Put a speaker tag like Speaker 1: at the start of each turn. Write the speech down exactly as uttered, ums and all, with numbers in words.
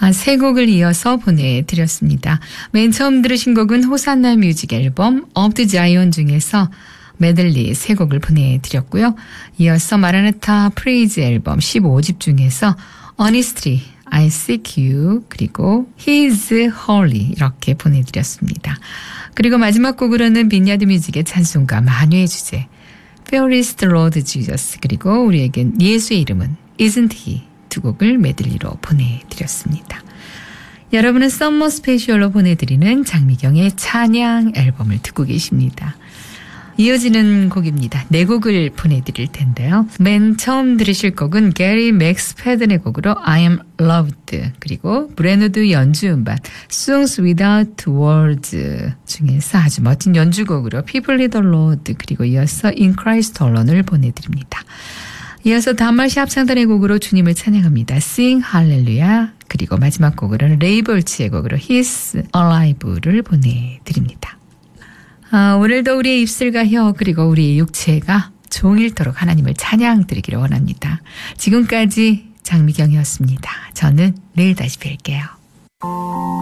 Speaker 1: 아, 세 곡을 이어서 보내드렸습니다. 맨 처음 들으신 곡은 호산나 뮤직 앨범 Of the Zion 중에서 메들리 세 곡을 보내드렸고요. 이어서 마라나타 프레이즈 앨범 십오 집 중에서 Honestly, I Seek You 그리고 He's Holy 이렇게 보내드렸습니다. 그리고 마지막 곡으로는 빈야드 뮤직의 찬송가 만유의 주제 Fairest Lord Jesus 그리고 우리에겐 예수의 이름은 Isn't He 두 곡을 메들리로 보내드렸습니다. 여러분은 썸머 스페셜로 보내드리는 장미경의 찬양 앨범을 듣고 계십니다. 이어지는 곡입니다. 네 곡을 보내드릴 텐데요. 맨 처음 들으실 곡은 게리 맥스패든의 곡으로 I am loved 그리고 브레너드 연주 음반 Songs Without Words 중에서 아주 멋진 연주곡으로 People Need the Lord 그리고 이어서 In Christ Alone을 보내드립니다. 이어서 단말시 합창단의 곡으로 주님을 찬양합니다. Sing Hallelujah 그리고 마지막 곡으로는 레이벌츠의 곡으로 He's Alive를 보내드립니다. 아, 오늘도 우리의 입술과 혀 그리고 우리의 육체가 종일토록 하나님을 찬양 드리기를 원합니다. 지금까지 장미경이었습니다. 저는 내일 다시 뵐게요.